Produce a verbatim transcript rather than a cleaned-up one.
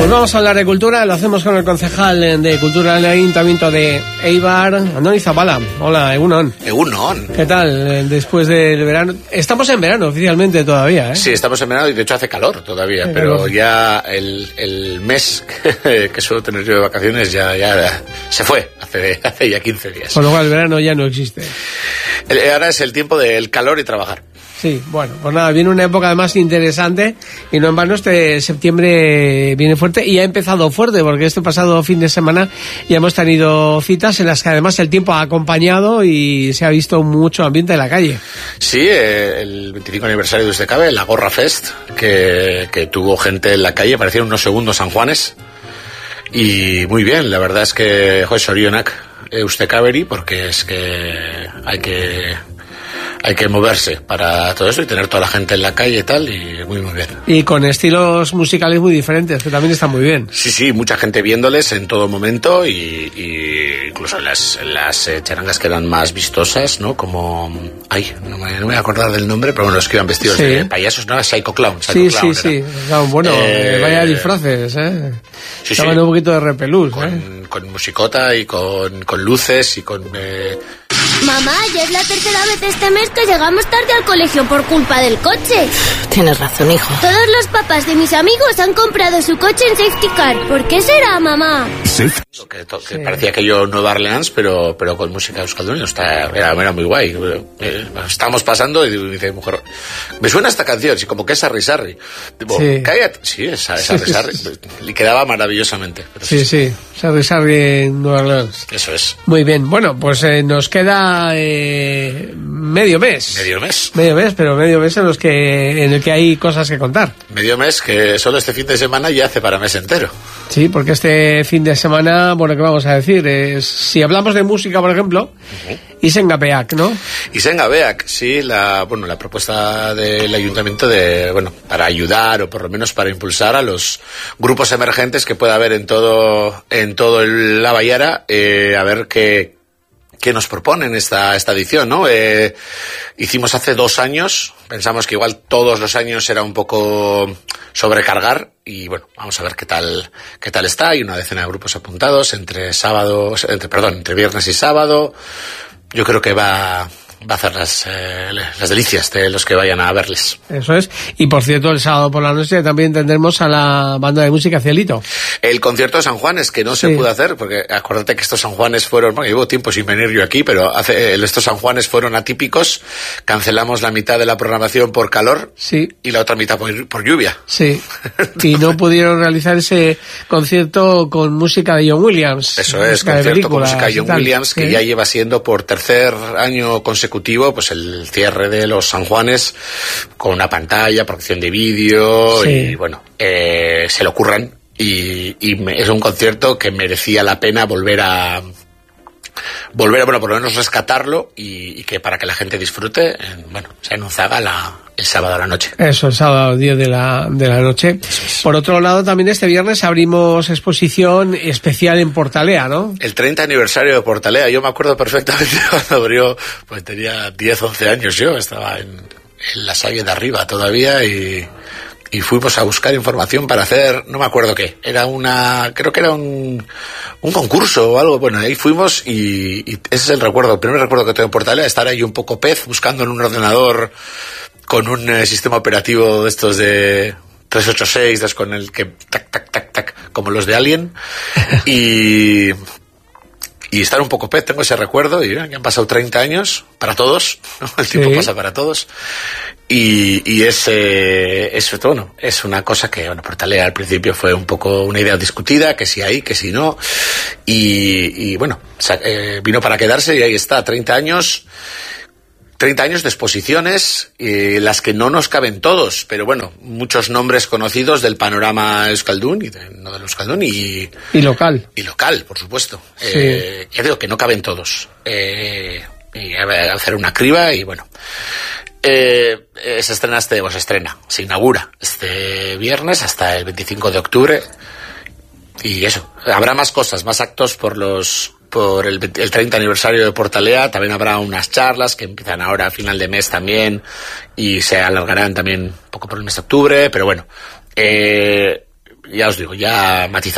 Pues vamos a hablar de cultura, lo hacemos con el concejal de Cultura del Ayuntamiento de Eibar, Andoni Zabala. Hola, Egunon. Egunon. ¿Qué tal después del verano? Estamos en verano oficialmente todavía, ¿eh? Sí, estamos en verano y de hecho hace calor todavía, sí, pero calor. Ya el, el mes que, que suelo tener yo de vacaciones ya, ya se fue, hace, hace ya quince días. Con lo cual el verano ya no existe. El, ahora es el tiempo del calor y trabajar. Sí, bueno, pues nada, viene una época además interesante y no en vano este septiembre viene fuerte y ha empezado fuerte porque este pasado fin de semana ya hemos tenido citas en las que además el tiempo ha acompañado y se ha visto mucho ambiente en la calle. Sí, eh, el veinticinco aniversario de Ustecabe, la Gorra Fest, que, que tuvo gente en la calle, parecían unos segundos San Juanes y muy bien, la verdad es que joder, sorionak Ustekaberi porque es que hay que... Hay que moverse para todo eso y tener toda la gente en la calle y tal, y muy, muy bien. Y con estilos musicales muy diferentes, que también están muy bien. Sí, sí, mucha gente viéndoles en todo momento, y, y incluso las, las eh, charangas que eran más vistosas, ¿no? Como... Ay, no me, no me voy a acordar del nombre, pero bueno, los que iban vestidos sí. de payasos, ¿no? Psycho Clown. Psycho sí, Clown sí, era. sí. No, bueno, eh, vaya disfraces, ¿eh? Sí, Estaban sí. un poquito de repelús, con, ¿eh? Con musicota y con, con luces y con... Eh... Mamá, ya es la tercera vez este mes que llegamos tarde al colegio por culpa del coche. Tienes razón, hijo. Todos los papás de mis amigos han comprado su coche en safety car. ¿Por qué será, mamá? Sí. Que, que sí. Parecía que yo Nueva Orleans, pero, pero con música euskalduna. Era, era muy guay. Eh, estábamos pasando y dice mi mujer, me suena esta canción, y como que es Sarri Sarri. Tipo, sí. Cállate. Sí, es Sarri Sarri. Le quedaba maravillosamente. Pero sí, sí, sí. Sarri Sarri en Nueva Orleans. Eso es. Muy bien. Bueno, pues eh, nos queda eh, medio mes. Medio mes. Medio mes, pero medio mes en los que en el que hay cosas que contar. Medio mes que solo este fin de semana ya hace para mes entero. Sí, porque este fin de semana, bueno, ¿qué vamos a decir? Es, si hablamos de música, por ejemplo, uh-huh. Isengabeak, ¿no? Isengabeak, sí, la, bueno, la propuesta del ayuntamiento de, bueno, para ayudar o por lo menos para impulsar a los grupos emergentes que pueda haber en todo, en todo el, la Baiara, eh, a ver qué, qué nos proponen esta, esta edición, ¿no? Eh, hicimos hace dos años, pensamos que igual todos los años era un poco sobrecargar y bueno, vamos a ver qué tal, qué tal está. Hay una decena de grupos apuntados entre sábados, entre, perdón, entre viernes y sábado. Yo creo que va, va a hacer las, eh, las delicias de los que vayan a verles. Eso es. Y por cierto, el sábado por la noche también tendremos a la banda de música Cielito. El concierto de San Juanes, que no se sí. pudo hacer, porque acuérdate que estos San Juanes fueron, bueno, llevo tiempo sin venir yo aquí, pero hace, estos San Juanes fueron atípicos. Cancelamos la mitad de la programación por calor sí. y la otra mitad por, por lluvia. Sí. Y no pudieron realizar ese concierto con música de John Williams. Eso es, concierto con música de John Williams, que sí. ya lleva siendo por tercer año consecutivo, pues el cierre de los San Juanes con una pantalla, producción de vídeo sí. y bueno, eh, se lo curran y, y me, es un concierto que merecía la pena volver a volver a, bueno, por lo menos rescatarlo y, y que para que la gente disfrute, en, bueno, se anunciaba la el sábado a la noche. Eso, el sábado diez de la, de la noche. Es. Por otro lado, también este viernes abrimos exposición especial en Portalea, ¿no? El treinta aniversario de Portalea. Yo me acuerdo perfectamente cuando abrió, pues tenía diez, once años yo, estaba en, en la Salle de arriba todavía y, y fuimos a buscar información para hacer, no me acuerdo qué, era una, creo que era un, un concurso o algo, bueno, ahí fuimos y, y ese es el recuerdo, el primer recuerdo que tengo en Portalea, estar ahí un poco pez buscando en un ordenador con un eh, sistema operativo de estos de tres ochenta y seis, con el que tac, tac, tac, tac, como los de Alien, y, y estar un poco pez, tengo ese recuerdo, y ya han pasado treinta años, para todos, ¿no? El tiempo sí. pasa para todos, y, y es, eh, es, bueno, es una cosa que, bueno, Portalea al principio fue un poco una idea discutida, que si hay, que si no, y, y bueno, o sea, eh, vino para quedarse, y ahí está, treinta años, treinta años de exposiciones, eh, las que no nos caben todos, pero bueno, muchos nombres conocidos del panorama euskaldun, y de, no del euskaldun, y... Y local. Y local, por supuesto. Sí. Eh, ya digo que no caben todos. Eh, y a ver, hacer una criba y bueno... Eh, se estrena este, pues se estrena, se inaugura este viernes hasta el veinticinco de octubre, y eso, habrá más cosas, más actos por los... por el, el treinta aniversario de Portalea, también habrá unas charlas que empiezan ahora a final de mes también y se alargarán también un poco por el mes de octubre, pero bueno, eh, ya os digo, ya matizado